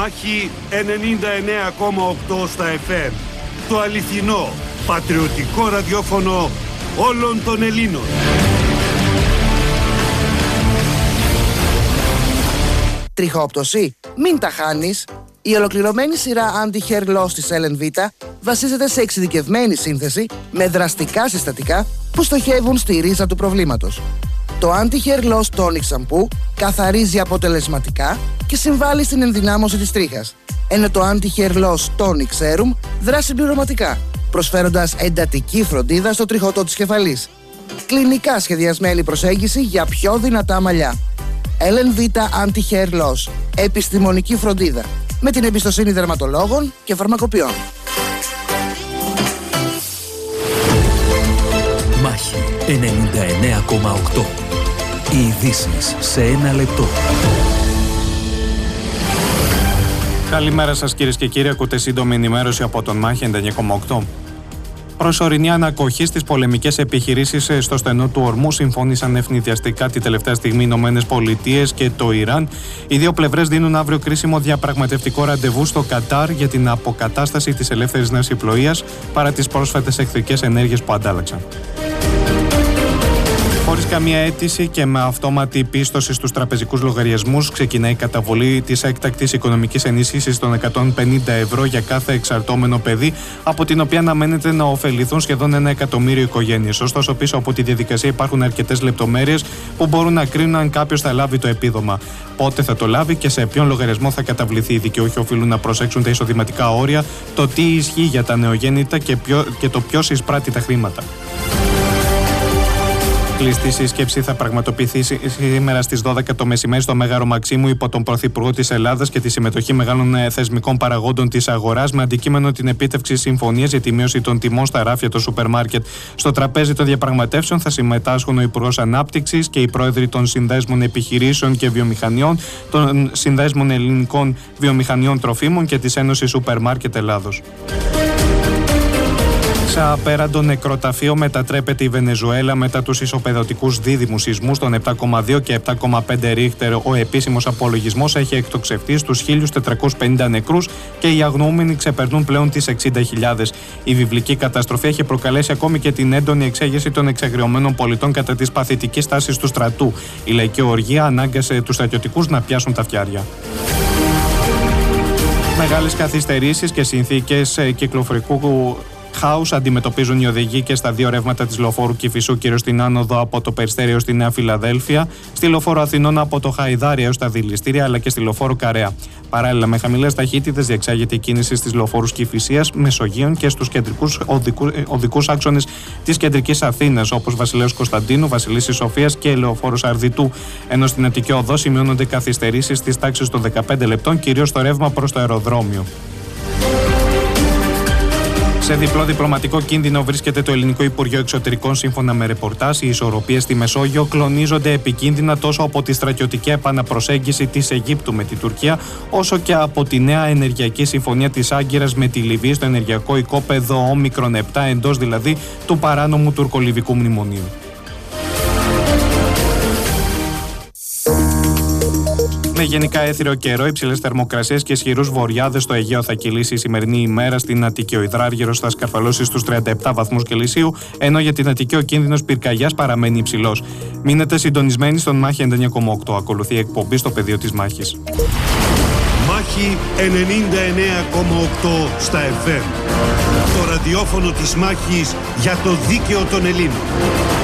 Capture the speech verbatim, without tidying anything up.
Μάχη ενενήντα εννέα κόμμα οκτώ στα εφ εμ. Το αληθινό, πατριωτικό ραδιόφωνο όλων των Ελλήνων. Τριχόπτωση? Μην τα χάνεις. Η ολοκληρωμένη σειρά Anti-Hair Loss της Ellen Vita βασίζεται σε εξειδικευμένη σύνθεση με δραστικά συστατικά που στοχεύουν στη ρίζα του προβλήματος. Το Anti-Hair Loss Tonic Shampoo καθαρίζει αποτελεσματικά και συμβάλλει στην ενδυνάμωση της τρίχας, ενώ το Anti-Hair Loss Tonic Serum δράσει συμπληρωματικά, προσφέροντας εντατική φροντίδα στο τριχωτό της κεφαλής. Κλινικά σχεδιασμένη προσέγγιση για πιο δυνατά μαλλιά. Ellen Vita Anti-Hair Loss. Επιστημονική φροντίδα με την εμπιστοσύνη δερματολόγων και φαρμακοποιών. Μάχη ενενήντα εννέα κόμμα οκτώ. Οι ειδήσεις σε ένα λεπτό. Καλημέρα σας κυρίες και κύριοι, ακούτε σύντομη ενημέρωση από τον Μάχη ενενήντα εννέα κόμμα οκτώ. Προσωρινή ανακοχή στις πολεμικές επιχειρήσεις στο στενό του Ορμού συμφώνησαν ευνηδιαστικά τη τελευταία στιγμή οι Ηνωμένες Πολιτείες και το Ιράν. Οι δύο πλευρές δίνουν αύριο κρίσιμο διαπραγματευτικό ραντεβού στο Κατάρ για την αποκατάσταση της ελεύθερης ναυσιπλοείας παρά τις πρόσφατες εχθρικές ενέργειες που αντάλλαξαν. Χωρίς καμία αίτηση και με αυτόματη πίστοση στους τραπεζικούς λογαριασμούς, ξεκινάει η καταβολή της έκτακτης οικονομικής ενίσχυσης των εκατόν πενήντα ευρώ για κάθε εξαρτώμενο παιδί, από την οποία αναμένεται να ωφεληθούν σχεδόν ένα εκατομμύριο οικογένειες. Ωστόσο, πίσω από τη διαδικασία υπάρχουν αρκετές λεπτομέρειες που μπορούν να κρίνουν αν κάποιος θα λάβει το επίδομα. Πότε θα το λάβει και σε ποιον λογαριασμό θα καταβληθεί. Οι δικαιούχοι οφείλουν να προσέξουν τα εισοδηματικά όρια, το τι ισχύει για τα νεογέννητα και, ποιο, και το ποιος εισπράττει τα χρήματα. Κλειστή σύσκεψη θα πραγματοποιηθεί σήμερα στις δώδεκα το μεσημέρι στο Μέγαρο Μαξίμου υπό τον Πρωθυπουργό της Ελλάδας και τη συμμετοχή μεγάλων θεσμικών παραγόντων της αγοράς, με αντικείμενο την επίτευξη συμφωνίας για τη μείωση των τιμών στα ράφια των σούπερ μάρκετ. Στο τραπέζι των διαπραγματεύσεων θα συμμετάσχουν ο Υπουργός Ανάπτυξης και οι πρόεδροι των Συνδέσμων Επιχειρήσεων και Βιομηχανιών, των Συνδέσμων Ελληνικών Βιομηχανιών Τροφίμων και της Ένωσης Σούπερ Μάρκετ Ελλάδος. Σε απέραντο νεκροταφείο μετατρέπεται η Βενεζουέλα μετά τους ισοπεδωτικούς δίδυμους σεισμούς των επτά κόμμα δύο και επτά κόμμα πέντε ρίχτερ. Ο επίσημος απολογισμός έχει εκτοξευτεί στους χίλιους τετρακόσιους πενήντα νεκρούς και οι αγνοούμενοι ξεπερνούν πλέον τις εξήντα χιλιάδες. Η βιβλική καταστροφή έχει προκαλέσει ακόμη και την έντονη εξέγερση των εξαγριωμένων πολιτών κατά της παθητικής τάσης του στρατού. Η λαϊκή οργία ανάγκασε τους στρατιωτικούς να πιάσουν τα φτιάρια. Μεγάλες καθυστερήσεις και συνθήκες κυκλοφορικού χάους αντιμετωπίζουν οι οδηγοί και στα δύο ρεύματα της λεωφόρου Κηφισού, κυρίως στην άνοδο από το Περιστέρι έως τη Νέα Φιλαδέλφια, στη λεωφόρο Αθηνών από το Χαϊδάρι έως τα Δηληστήρια, αλλά και στη λεωφόρο Καρέα. Παράλληλα, με χαμηλές ταχύτητες διεξάγεται η κίνηση στις λεωφόρους Κηφισίας, Μεσογείων και στους κεντρικούς οδικούς άξονες της κεντρικής Αθήνας, όπως Βασιλέως Κωνσταντίνου, Βασιλίσσης Σοφίας και λεωφόρος Αρδιτού. Ενώ στην Αττική Οδό σημειώνονται καθυστερήσεις της τάξης των δεκαπέντε λεπτών, κυρίως στο ρεύμα προς το αεροδρόμιο. Σε διπλό διπλωματικό κίνδυνο βρίσκεται το Ελληνικό Υπουργείο Εξωτερικών, σύμφωνα με ρεπορτάζ. Οι ισορροπίες στη Μεσόγειο κλονίζονται επικίνδυνα τόσο από τη στρατιωτική επαναπροσέγγιση της Αιγύπτου με την Τουρκία, όσο και από τη νέα ενεργειακή συμφωνία της Άγκυρας με τη Λιβύη στο ενεργειακό οικόπεδο Όμικρον επτά, εντός δηλαδή του παράνομου τουρκολιβικού μνημονίου. Με γενικά έθριο καιρό, υψηλές θερμοκρασίες και ισχυρούς βορειάδες στο Αιγαίο θα κυλήσει η σημερινή ημέρα. Στην Αττική ο υδράργυρος θα σκαρφαλώσει στους τριάντα επτά βαθμούς Κελσίου, ενώ για την Αττική ο κίνδυνος πυρκαγιάς παραμένει υψηλός. Μείνετε συντονισμένοι στον Μάχη ενενήντα εννέα κόμμα οκτώ. Ακολουθεί η εκπομπή στο πεδίο της μάχης. Μάχη ενενήντα εννέα κόμμα οκτώ στα εφ εμ. Το ραδιόφωνο της μάχης για το δίκαιο των Ελλήνων.